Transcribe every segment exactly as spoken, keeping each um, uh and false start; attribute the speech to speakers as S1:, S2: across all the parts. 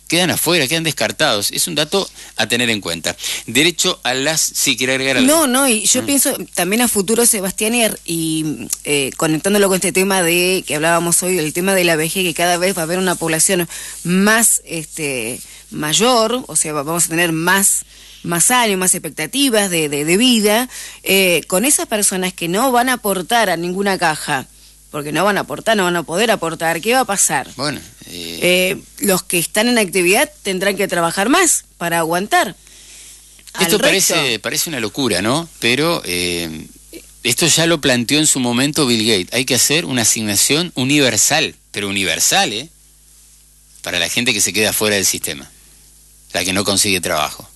S1: quedan afuera, quedan descartados. Es un dato a tener en cuenta. Derecho a las... Sí, quiere agregar algo.
S2: No, no, y yo mm. pienso también a futuro, Sebastián, y eh, conectándolo con este tema de que hablábamos hoy, el tema de la vejez, que cada vez va a haber una población más este mayor, o sea, vamos a tener más... más años, más expectativas de, de, de vida, eh, con esas personas que no van a aportar a ninguna caja, porque no van a aportar, no van a poder aportar, ¿qué va a pasar? Bueno, eh... Eh, los que están en actividad tendrán que trabajar más para aguantar.
S1: Esto parece, parece una locura, ¿no? Pero eh, esto ya lo planteó en su momento Bill Gates. Hay que hacer una asignación universal, pero universal, ¿eh? Para la gente que se queda fuera del sistema, la que no consigue trabajo.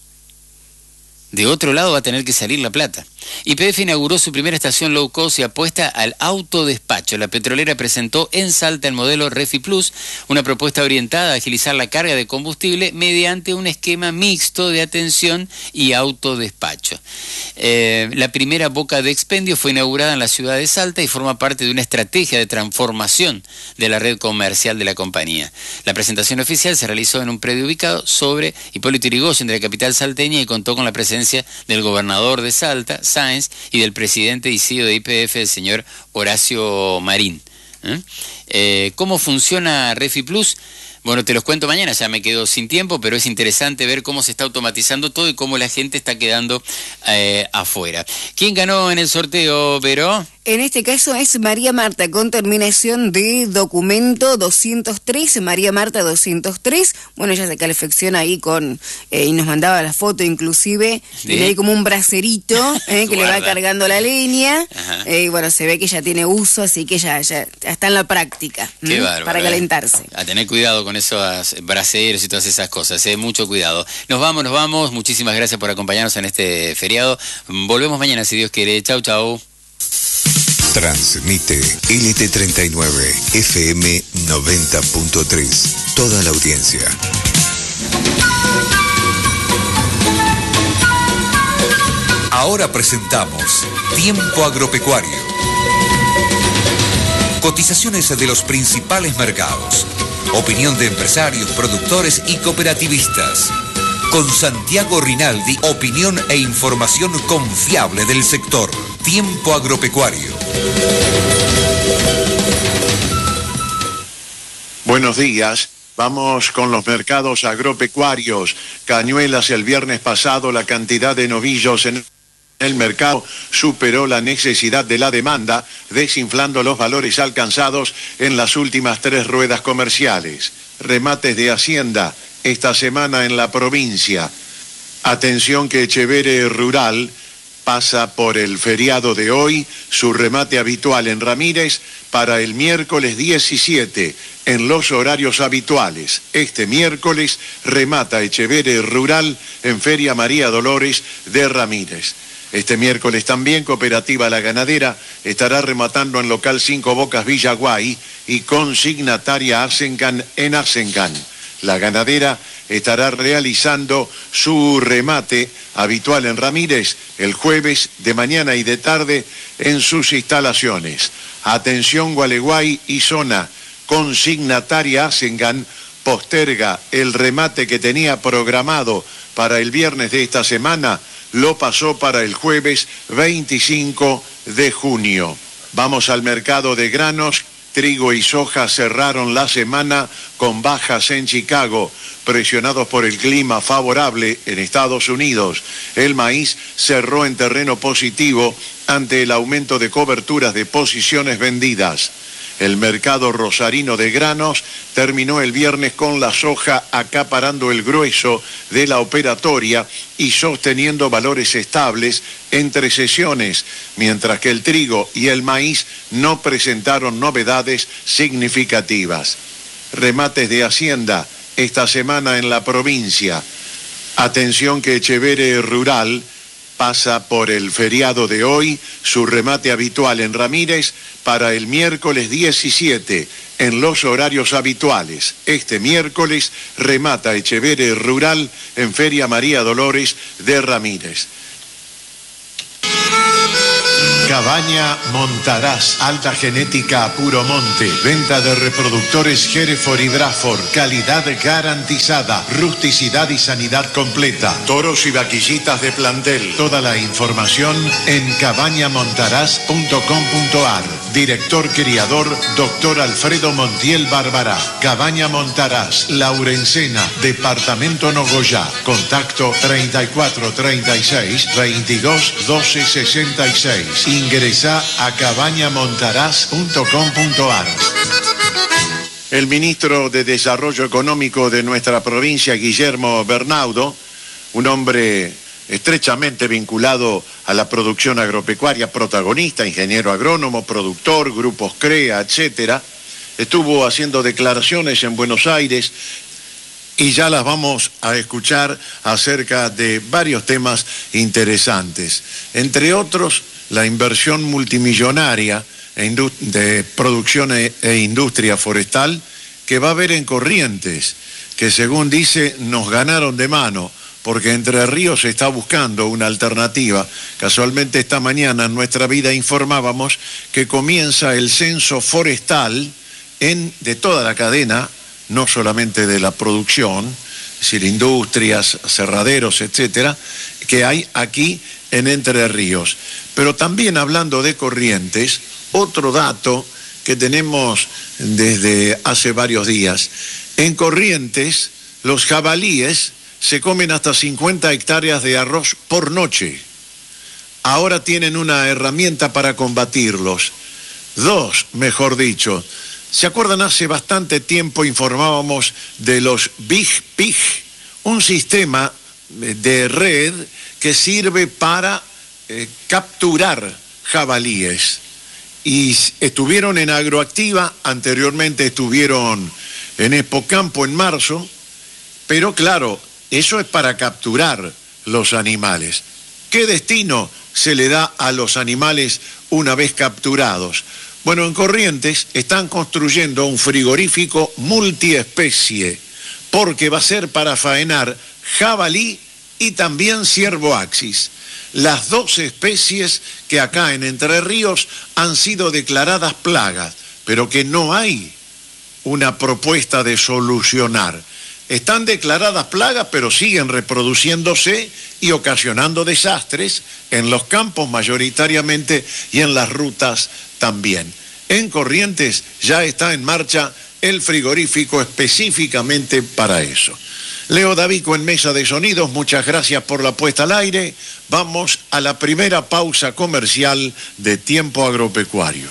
S1: De otro lado va a tener que salir la plata. Y P F inauguró su primera estación low cost y apuesta al autodespacho. La petrolera presentó en Salta el modelo Refi Plus, una propuesta orientada a agilizar la carga de combustible mediante un esquema mixto de atención y autodespacho. Eh, la primera boca de expendio fue inaugurada en la ciudad de Salta y forma parte de una estrategia de transformación de la red comercial de la compañía. La presentación oficial se realizó en un predio ubicado sobre Hipólito Yrigoyen de la capital salteña y contó con la presencia del gobernador de Salta, Sáenz, y del presidente y C E O de Y P F, el señor Horacio Marín. ¿Eh? Eh, ¿Cómo funciona Refi Plus? Bueno, te los cuento mañana, ya me quedo sin tiempo, pero es interesante ver cómo se está automatizando todo y cómo la gente está quedando eh, afuera. ¿Quién ganó en el sorteo, Vero?
S2: En este caso es María Marta, con terminación de documento doscientos tres, María Marta doscientos tres. Bueno, ella se calefacciona ahí con, eh, y nos mandaba la foto inclusive, ¿sí? Tiene ahí como un bracerito eh, que le va cargando la leña, eh, y bueno, se ve que ya tiene uso, así que ya, ya está en la práctica.
S1: Qué bárbaro,
S2: para calentarse.
S1: Eh. A tener cuidado con esos braceros y todas esas cosas, eh, mucho cuidado. Nos vamos, nos vamos, muchísimas gracias por acompañarnos en este feriado. Volvemos mañana si Dios quiere. Chau, chau.
S3: Transmite L T treinta y nueve, F M noventa punto tres. Toda la audiencia. Ahora presentamos Tiempo Agropecuario. Cotizaciones de los principales mercados. Opinión de empresarios, productores y cooperativistas. Con Santiago Rinaldi, opinión e información confiable del sector. Tiempo Agropecuario.
S4: Buenos días. Vamos con los mercados agropecuarios. Cañuelas, el viernes pasado la cantidad de novillos en el mercado superó la necesidad de la demanda, desinflando los valores alcanzados en las últimas tres ruedas comerciales. Remates de Hacienda esta semana en la provincia. Atención que Echeverre Rural pasa por el feriado de hoy, su remate habitual en Ramírez para el miércoles diecisiete en los horarios habituales. Este miércoles remata Echeverre Rural en Feria María Dolores de Ramírez. Este miércoles también Cooperativa La Ganadera estará rematando en local Cinco Bocas Villaguay y consignataria Asencan en Asencan. La Ganadera estará realizando su remate habitual en Ramírez el jueves de mañana y de tarde en sus instalaciones. Atención Gualeguay y zona, consignataria Asencan posterga el remate que tenía programado para el viernes de esta semana, lo pasó para el jueves veinticinco de junio. Vamos al mercado de granos. Trigo y soja cerraron la semana con bajas en Chicago, presionados por el clima favorable en Estados Unidos. El maíz cerró en terreno positivo ante el aumento de coberturas de posiciones vendidas. El mercado rosarino de granos terminó el viernes con la soja acaparando el grueso de la operatoria y sosteniendo valores estables entre sesiones, mientras que el trigo y el maíz no presentaron novedades significativas. Remates de Hacienda esta semana en la provincia. Atención que Echeverre Rural pasa por el feriado de hoy, su remate habitual en Ramírez para el miércoles diecisiete en los horarios habituales. Este miércoles remata Echeverre Rural en Feria María Dolores de Ramírez. Cabaña Montaraz, alta genética a puro monte, venta de reproductores Hereford y Braford, calidad garantizada, rusticidad y sanidad completa, toros y vaquillitas de plantel. Toda la información en cabaña montaraz punto com punto ar. Director criador, doctor Alfredo Montiel Barbará. Cabaña Montaraz, Laurencena, Departamento Nogoyá. Contacto treinta y cuatro treinta y seis veintidós doce sesenta y seis. Ingresá a cabaña montaraz punto com punto ar. El ministro de Desarrollo Económico de nuestra provincia, Guillermo Bernaudo, un hombre estrechamente vinculado a la producción agropecuaria, protagonista, ingeniero agrónomo, productor, grupos CREA, etcétera, estuvo haciendo declaraciones en Buenos Aires y ya las vamos a escuchar acerca de varios temas interesantes. Entre otros, la inversión multimillonaria de producción e industria forestal que va a haber en Corrientes, que según dice nos ganaron de mano, porque Entre Ríos está buscando una alternativa. Casualmente esta mañana en Nuestra Vida informábamos que comienza el censo forestal en, de toda la cadena, no solamente de la producción, es decir, industrias, cerraderos, etcétera, que hay aquí en Entre Ríos. Pero también hablando de Corrientes, otro dato que tenemos desde hace varios días. En Corrientes, los jabalíes se comen hasta cincuenta hectáreas de arroz por noche. Ahora tienen una herramienta para combatirlos. Dos, mejor dicho. ¿Se acuerdan? Hace bastante tiempo informábamos de los Big Pig, un sistema de red que sirve para eh, capturar jabalíes. Y estuvieron en Agroactiva, anteriormente estuvieron en Expocampo en marzo, pero claro, eso es para capturar los animales. ¿Qué destino se le da a los animales una vez capturados? Bueno, en Corrientes están construyendo un frigorífico multiespecie, porque va a ser para faenar jabalí y también ciervo axis. Las dos especies que acá en Entre Ríos han sido declaradas plagas, pero que no hay una propuesta de solucionar. Están declaradas plagas, pero siguen reproduciéndose y ocasionando desastres en los campos mayoritariamente y en las rutas también. En Corrientes ya está en marcha el frigorífico específicamente para eso. Leo Davico en Mesa de Sonidos, muchas gracias por la puesta al aire. Vamos a la primera pausa comercial de Tiempo Agropecuario.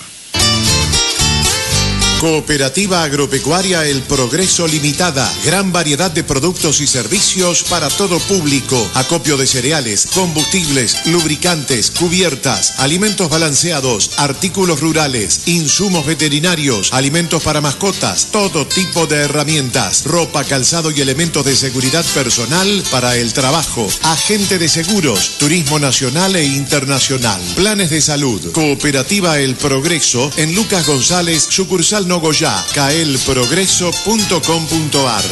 S5: Cooperativa Agropecuaria El Progreso Limitada. Gran variedad de productos y servicios para todo público. Acopio de cereales, combustibles, lubricantes, cubiertas, alimentos balanceados, artículos rurales, insumos veterinarios, alimentos para mascotas, todo tipo de herramientas, ropa, calzado y elementos de seguridad personal para el trabajo. Agente de seguros, turismo nacional e internacional. Planes de salud. Cooperativa El Progreso en Lucas González, sucursal Nogoyá, cael progreso punto com punto ar.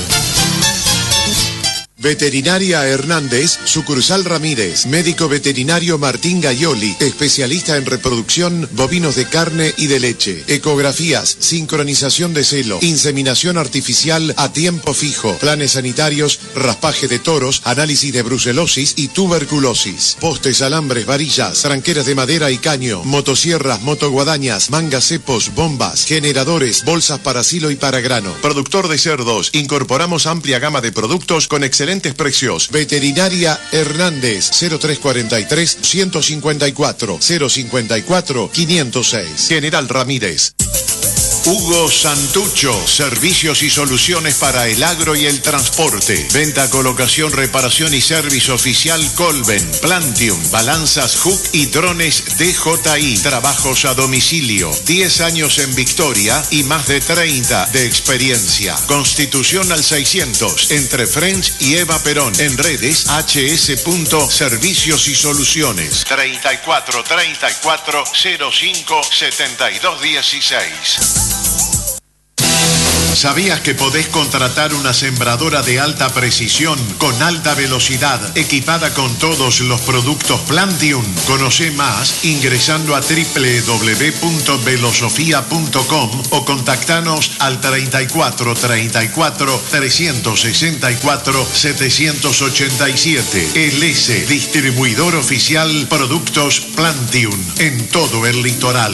S5: Veterinaria Hernández, sucursal Ramírez. Médico veterinario Martín Gaioli, especialista en reproducción bovinos de carne y de leche. Ecografías, sincronización de celo, inseminación artificial a tiempo fijo, planes sanitarios, raspaje de toros, análisis de brucelosis y tuberculosis. Postes, alambres, varillas, tranqueras de madera y caño, motosierras, motoguadañas, mangas cepos, bombas, generadores, bolsas para silo y para grano. Productor de cerdos, incorporamos amplia gama de productos con excelente precios. Veterinaria Hernández, cero tres cuarenta y tres, ciento cincuenta y cuatro, cero cincuenta y cuatro, quinientos seis. General Ramírez.
S4: Hugo Santucho, servicios y soluciones para el agro y el transporte. Venta, colocación, reparación y servicio oficial Colben, Plantium, balanzas Hook y drones D J I. Trabajos a domicilio. diez años en Victoria y más de treinta de experiencia. Constitución al seiscientos, entre French y Eva Perón. En redes, hs.servicios y soluciones. treinta y cuatro treinta y cuatro cero cinco setenta y dos dieciséis. ¿Sabías que podés contratar una sembradora de alta precisión con alta velocidad equipada con todos los productos Plantium? Conoce más ingresando a doble u doble u doble u punto velosofía punto com o contactanos al treinta y cuatro, treinta y cuatro, trescientos sesenta y cuatro, setecientos ochenta y siete. El S, distribuidor oficial Productos Plantium en todo el litoral.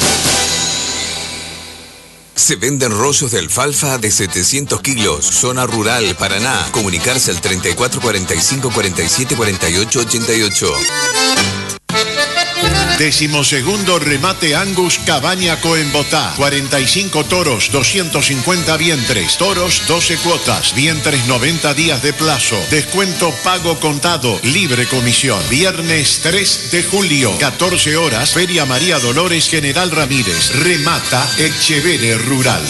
S6: Se venden rollos de alfalfa de setecientos kilos, zona rural, Paraná. Comunicarse al treinta y cuatro, cuarenta y cinco, cuarenta y siete, cuarenta y ocho, ochenta y ocho.
S4: Decimosegundo remate Angus Cabaña Coembotá. cuarenta y cinco toros, doscientos cincuenta vientres. Toros, doce cuotas. Vientres, noventa días de plazo. Descuento pago contado. Libre comisión. Viernes tres de julio, catorce horas. Feria María Dolores General Ramírez. Remata Echevere Rural.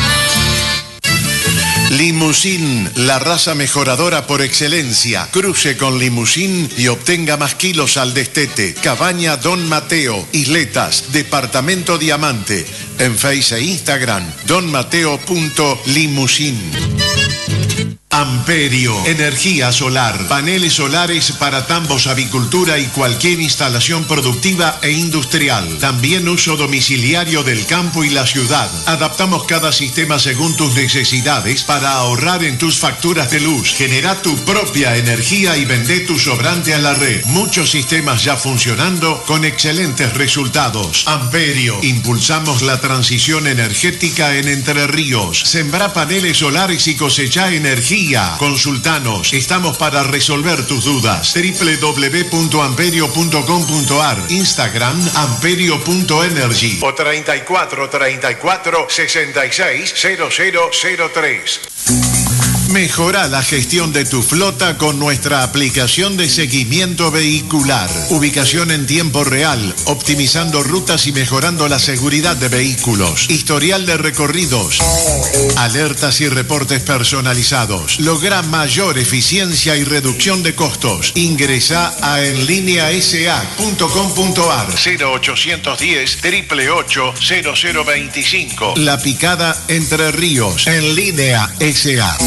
S4: Limusín, la raza mejoradora por excelencia. Cruce con Limusín y obtenga más kilos al destete. Cabaña Don Mateo, Isletas, Departamento Diamante. En Face e Instagram, don mateo punto limusín. Amperio, energía solar, paneles solares para tambos, avicultura y cualquier instalación productiva e industrial. También uso domiciliario del campo y la ciudad. Adaptamos cada sistema según tus necesidades para ahorrar en tus facturas de luz. Genera tu propia energía y vende tu sobrante a la red. Muchos sistemas ya funcionando con excelentes resultados. Amperio, impulsamos la transición energética en Entre Ríos. Sembra paneles solares y cosecha energía. Consultanos, estamos para resolver tus dudas. doble u doble u doble u punto amperio punto com punto a r, Instagram amperio punto energy o treinta y cuatro, treinta y cuatro, sesenta y seis, cero cero cero tres. Mejora la gestión de tu flota con nuestra aplicación de seguimiento vehicular. Ubicación en tiempo real, optimizando rutas y mejorando la seguridad de vehículos. Historial de recorridos. Alertas y reportes personalizados. Logra mayor eficiencia y reducción de costos. Ingresa a en línea s a punto com punto a r. cero ochocientos diez, triple ocho, cero cero veinticinco. La Picada Entre Ríos. En línea S A.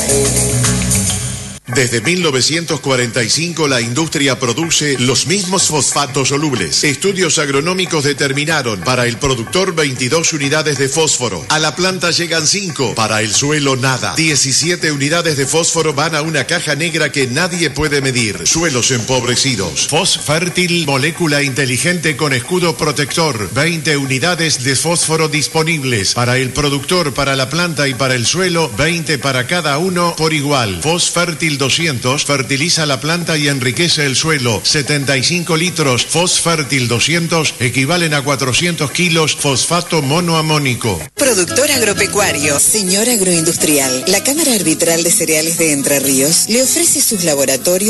S4: Desde mil novecientos cuarenta y cinco la industria produce los mismos fosfatos solubles. Estudios agronómicos determinaron para el productor veintidós unidades de fósforo. A la planta llegan cinco, para el suelo nada. diecisiete unidades de fósforo van a una caja negra que nadie puede medir. Suelos empobrecidos. Fosfértil, molécula inteligente con escudo protector. veinte unidades de fósforo disponibles. Para el productor, para la planta y para el suelo, veinte para cada uno por igual. Fosfértil doscientos fertiliza la planta y enriquece el suelo. setenta y cinco litros Fosfértil doscientos equivalen a cuatrocientos kilos fosfato monoamónico.
S7: Productor agropecuario, señor agroindustrial. La Cámara Arbitral de Cereales de Entre Ríos le ofrece sus laboratorios